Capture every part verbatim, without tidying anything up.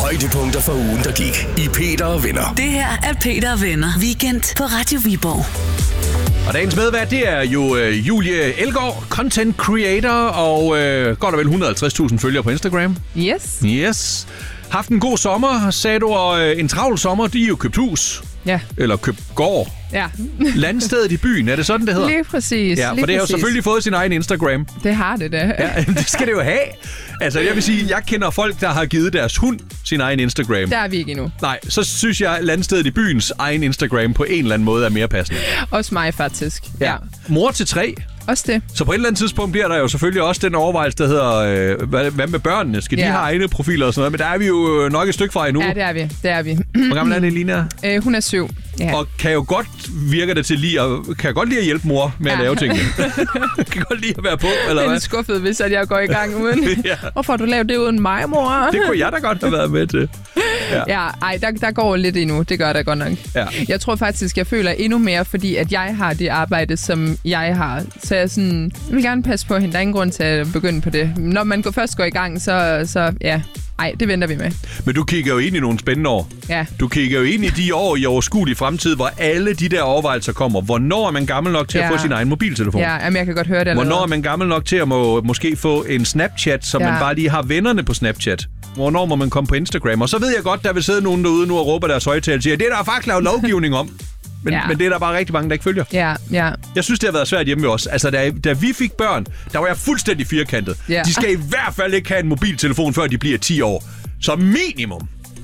Højdepunkter for ugen, der gik i Peter og Venner. Det her er Peter og Venner. Weekend på Radio Viborg. Og dagens medvært, det er jo øh, Julie Elgaard, content creator og øh, godt og vel et hundrede og halvtreds tusind følgere på Instagram. Yes. Yes. Haft en god sommer, sagde du, og øh, en travl sommer, de er jo købt hus. Ja. Eller købt gård. Ja. Landstedet i byen, er det sådan, det hedder? Lige præcis. Ja, for lige det har jo præcis. selvfølgelig fået sin egen Instagram. Det har det da. Ja, det skal det jo have. Altså, jeg vil sige, jeg kender folk, der har givet deres hund sin egen Instagram. Der er vi ikke endnu. Nej, så synes jeg, at landstedet i byens egen Instagram på en eller anden måde er mere passende. Også mig, faktisk. Ja. Mor til tre. Også det. Så på et eller andet tidspunkt bliver der jo selvfølgelig også den overvejelse, der hedder, øh, hvad, hvad med børnene? Skal de Ja. have egne profiler og sådan noget? Men der er vi jo nok et stykke fra endnu. Ja, det er vi. Det er vi. Hvor gammel er det, Lina? Øh, hun er syv. Ja. Og kan jo godt virke det til lige at, kan godt lide at hjælpe mor med at Ja. lave tingene. Kan godt lide at være på, eller Jeg er hvad? lidt skuffet, hvis at jeg går i gang uden. Ja. Hvorfor har du lavet det uden mig, mor? Det kunne jeg da godt have været med til. Ja. Ja, ej, der, der går lidt endnu. Det gør der godt nok. Ja. Jeg tror faktisk, jeg føler endnu mere, fordi at jeg har det arbejde, som jeg har. Så jeg, sådan, jeg vil gerne passe på hende. Der er ingen grund til at begynde på det. Når man går, først går i gang, så, så ja, ej, det venter vi med. Men du kigger jo ind i nogle spændende år. Ja. Du kigger jo ind i de år i overskuelig fremtid, hvor alle de der overvejelser kommer. Hvornår er man gammel nok til Ja. at få sin egen mobiltelefon? Ja, jamen, jeg kan godt høre det allerede. Hvornår er man gammel nok til at må, måske få en Snapchat, så Ja. man bare lige har vennerne på Snapchat? Hvornår må man komme på Instagram? Og så ved jeg godt, der vil sidde nogen derude nu og råbe deres højtaler og siger, det er der faktisk lavet lovgivning om. Men, Ja. men det er der bare rigtig mange, der ikke følger. Ja, ja. Jeg synes, det har været svært hjemme ved os. Altså, da, da vi fik børn, der var jeg fuldstændig firkantet. Ja. De skal i hvert fald ikke have en mobiltelefon, før de bliver ti år. Så minimum.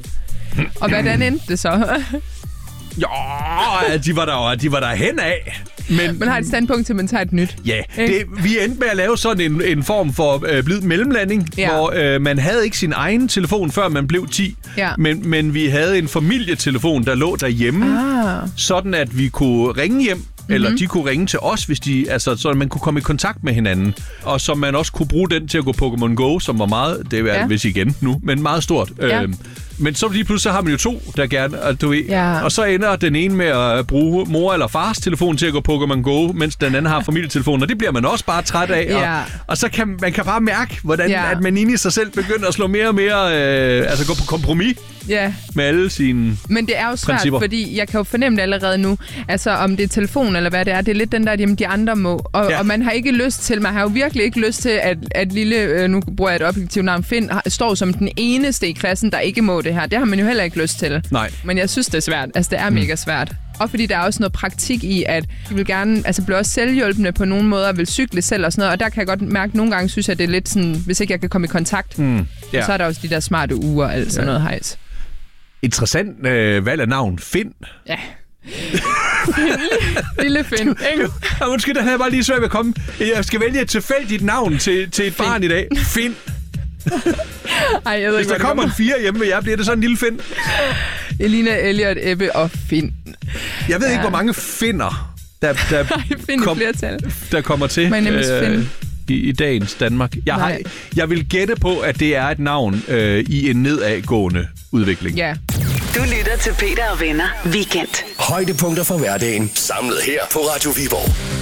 Og hvordan endte det så? Jo, de var der, de var der hen af. Men, Man har et standpunkt til, man tager et nyt. ja, det, vi endte med at lave sådan en, en form for øh, blid mellemlanding, Ja. hvor øh, man havde ikke sin egen telefon, før man blev ti. Ja. Men, men vi havde en familietelefon, der lå derhjemme, Ah. sådan at vi kunne ringe hjem, mm-hmm. eller de kunne ringe til os, hvis de, altså, så man kunne komme i kontakt med hinanden. Og så man også kunne bruge den til at gå Pokémon Go, som var meget, det er Ja. ja. vist igen nu, men meget stort. Ja. Øhm, men så lige pludselig så har man jo to, der gerne, og, du ved, Ja. og så ender den ene med at bruge mor eller fars telefon til at gå Pokémon Go, mens den anden har familietelefonen, og det bliver man også bare træt af. Ja. Og, og så kan man kan bare mærke, hvordan Ja. at man inde i sig selv begynder at slå mere og mere, øh, altså gå på kompromis Ja. med alle sine... Men det er jo svært, Principper. fordi jeg kan jo fornemme det allerede nu. Altså, om det er telefon eller hvad det er, det er lidt den der, jamen, de andre må. Og, Ja. og man har ikke lyst til, man har jo virkelig ikke lyst til, at, at lille, øh, nu bruger jeg et objektivt navn, Finn, har- står som den eneste i klassen, der ikke må det her. Det har man jo heller ikke lyst til. Nej. Men jeg synes, det er svært. Altså, det er mm. mega svært. Og fordi der er også noget praktik i, at de vil gerne, altså blive også selvhjælpende på nogle måder, vil cykle selv og sådan noget. Og der kan jeg godt mærke, at nogle gange synes jeg, det er lidt sådan, hvis ikke jeg kan komme i kontakt, Mm, ja. og så er der også de der smarte uger og alt sådan noget hejs. Interessant øh, valg af navn. Finn. Ja. Lille Finn, ikke? Ja, undskyld, der havde jeg bare lige svært ved at komme. Jeg skal vælge et tilfældigt navn til, til et Finn. barn i dag. Finn. Ej, jeg ved Hvis ikke, der hvad kommer en fire hjemme ved jer, bliver det sådan en lille Finn. Elina, Elliot, Ebbe og Finn. Jeg ved Ja. ikke, hvor mange finner, der, der, Nej, Finn i kom, flertal. der kommer til My name is Finn. i, i dagens Danmark. Jeg, har, Nej. jeg vil gætte på, at det er et navn øh, i en nedadgående udvikling. Ja. Du lytter til Peter og Venner. Weekend. Højdepunkter for hverdagen. Samlet her på Radio Viborg.